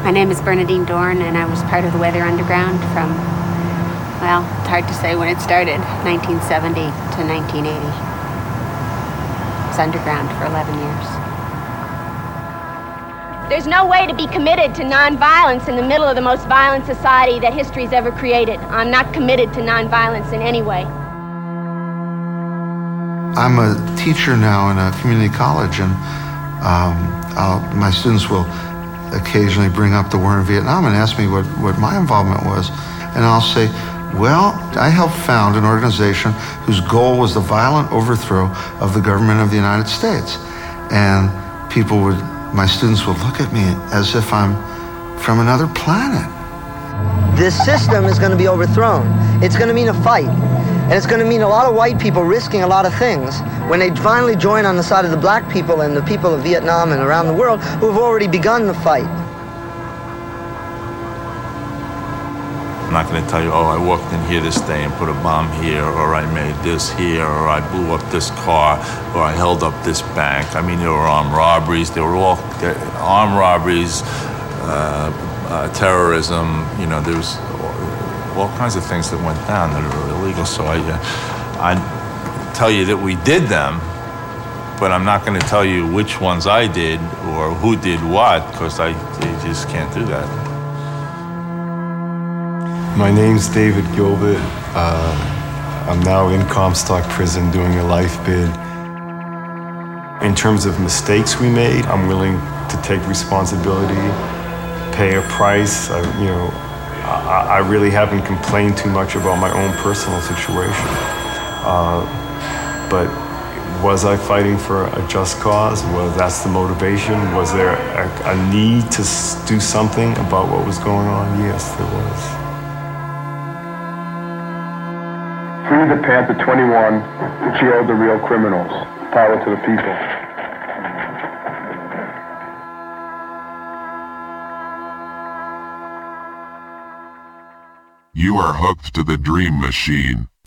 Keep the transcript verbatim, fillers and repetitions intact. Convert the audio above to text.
My name is Bernadine Dorn, and I was part of the Weather Underground from, well, it's hard to say when it started, nineteen seventy to nineteen eighty. It was underground for eleven years. There's no way to be committed to nonviolence in the middle of the most violent society that history's ever created. I'm not committed to nonviolence in any way. I'm a teacher now in a community college, and um, I'll, my students will occasionally bring up the war in Vietnam and ask me what, what my involvement was. And I'll say, well, I helped found an organization whose goal was the violent overthrow of the government of the United States. And people would, my students would look at me as if I'm from another planet. This system is going to be overthrown. It's going to mean a fight. And it's going to mean a lot of white people risking a lot of things when they finally join on the side of the black people and the people of Vietnam and around the world who have already begun the fight. I'm not going to tell you, oh, I walked in here this day and put a bomb here, or I made this here, or I blew up this car, or I held up this bank. I mean, there were armed robberies. There were all there, armed robberies, uh, uh, terrorism. You know, there was all kinds of things that went down that are illegal. So I, uh, I tell you that we did them, but I'm not going to tell you which ones I did or who did what, because I you just can't do that. My name's David Gilbert. Uh, I'm now in Comstock Prison doing a life bid. In terms of mistakes we made, I'm willing to take responsibility, pay a price. I, you know, I, I really haven't complained too much about my own personal situation. Uh, but was I fighting for a just cause? Was that's the motivation? Was there a, a need to do something about what was going on? Yes, there was. Free the Panther twenty-one, jail the real criminals. Power to the people. You are hooked to the Dream Machine.